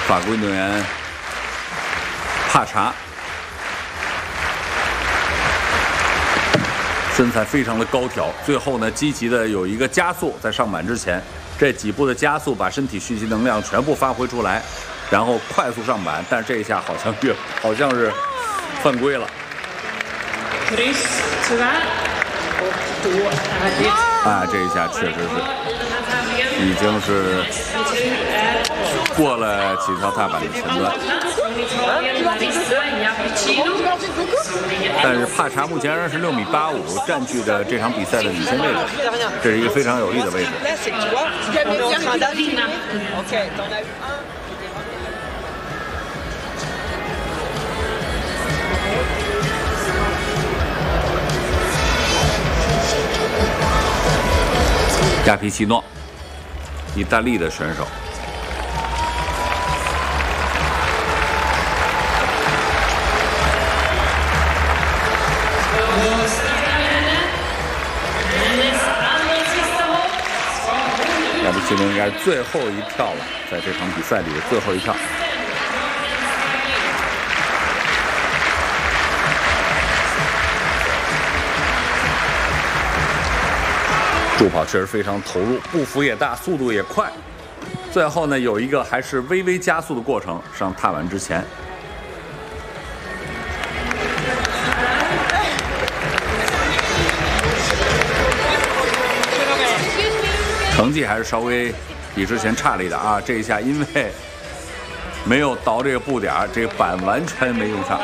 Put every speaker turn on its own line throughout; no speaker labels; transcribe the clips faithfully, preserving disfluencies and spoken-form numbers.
法国运动员帕查，身材非常的高挑，最后呢积极的有一个加速，在上板之前这几步的加速，把身体蓄积能量全部发挥出来，然后快速上板，但是这一下好像越好像是犯规了。啊，这一下确实是已经是过了几条踏板的前端。但是帕查目前仍然是六米八五，占据着这场比赛的领先位置，这是一个非常有利的位置。亚皮奇诺，意大利的选手。亚皮奇诺应该是最后一跳了，在这场比赛里的最后一跳。助跑确实非常投入，步幅也大，速度也快。最后呢，有一个还是微微加速的过程，上踏板之前。成绩还是稍微比之前差了一点啊！这一下因为没有倒这个步点，这个板完全没用上。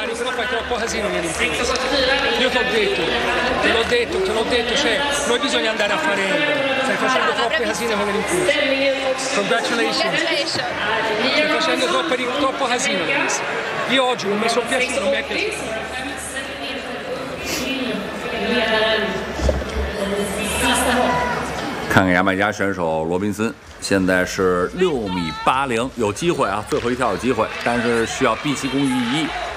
Io ti ho detto, te l'ho detto, te l'ho detto, cioè noi bisogna andare a fare, stai facendo troppe casine come l'impulso. Congratulations. Stai facendo troppo, troppo casino. Io oggi non mi sono piaciuto, non mi è piaciuto.
看看牙买加选手罗宾森，现在是六米八零，有机会啊，最后一跳有机会，但是需要毕其功于一役。